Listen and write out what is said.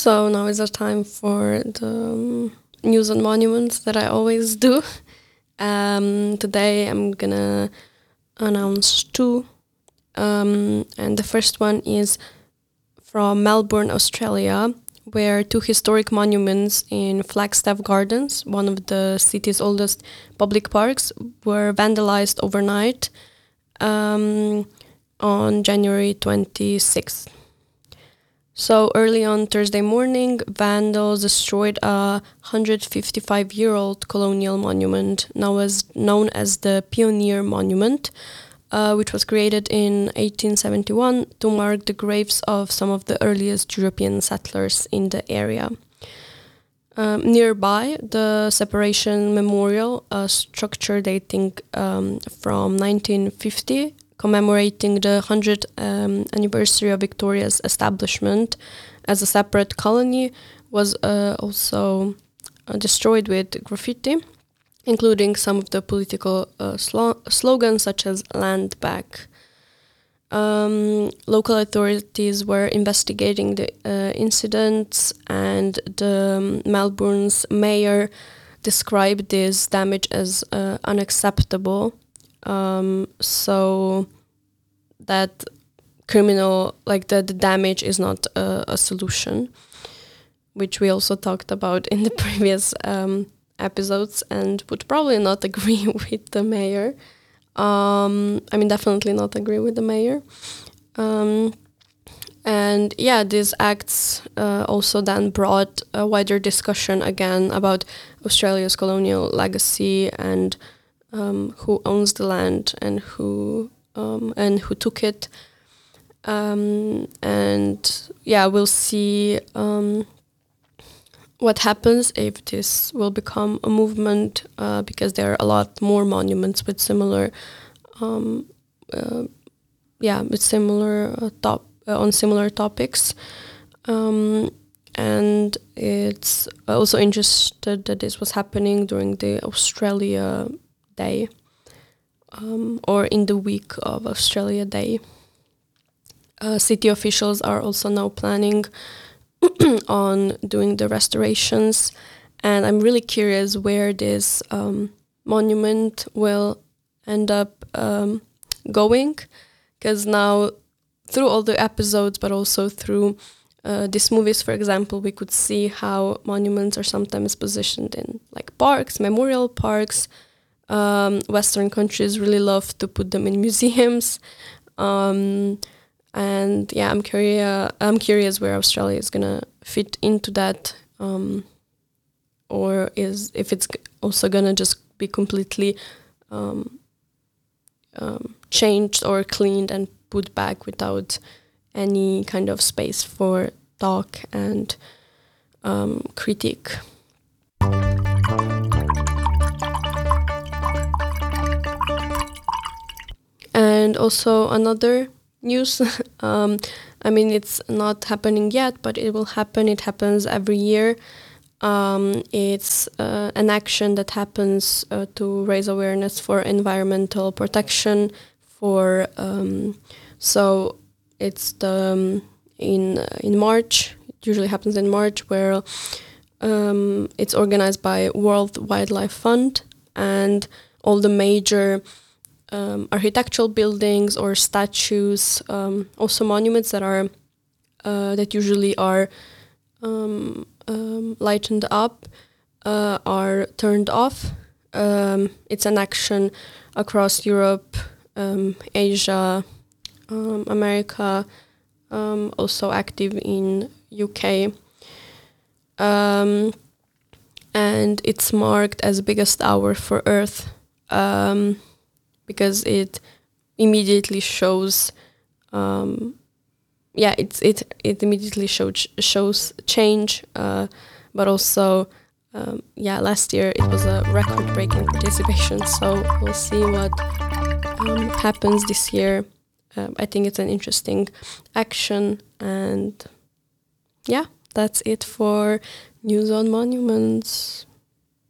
So now is the time for the news on monuments that I always do. Today I'm gonna announce two, and the first one is from Melbourne, Australia, where two historic monuments in Flagstaff Gardens, one of the city's oldest public parks, were vandalized overnight on January 26th. So early on Thursday morning, vandals destroyed a 155-year-old colonial monument, now as known as the Pioneer Monument, which was created in 1871 to mark the graves of some of the earliest European settlers in the area. Nearby, the Separation Memorial, a structure dating from 1950, commemorating the 100th anniversary of Victoria's establishment as a separate colony, was also destroyed with graffiti, including some of the political slogans such as "Land Back." Local authorities were investigating the incidents, and the Melbourne's mayor described this damage as unacceptable. So that the damage is not a solution, which we also talked about in the previous episodes, and would probably not agree with the mayor. Definitely not agree with the mayor. And yeah, these acts also then brought a wider discussion again about Australia's colonial legacy and who owns the land and who took it. And yeah, we'll see what happens if this will become a movement, because there are a lot more monuments with similar on similar topics. And it's also interesting that this was happening during the Australia Day, or in the week of Australia Day. City officials are also now planning on doing the restorations, and I'm really curious where this monument will end up going, because now through all the episodes, but also through these movies, for example, we could see how monuments are sometimes positioned in like parks, memorial parks. Western countries really love to put them in museums. And yeah, I'm curious where Australia is gonna fit into that, or if it's also gonna just be completely changed or cleaned and put back without any kind of space for talk and critique. And also another news. It's not happening yet, but it will happen. It happens every year. It's an action that happens to raise awareness for environmental protection. So it's in March. It usually happens in March, where it's organized by World Wildlife Fund, and all the major architectural buildings or statues, also monuments that usually are lightened up, are turned off. It's an action across Europe, Asia, America, also active in UK. And it's marked as biggest hour for Earth, because it immediately shows, it immediately shows change, but also, last year it was a record-breaking participation, so we'll see what happens this year. I think it's an interesting action, and yeah, that's it for News on Monuments.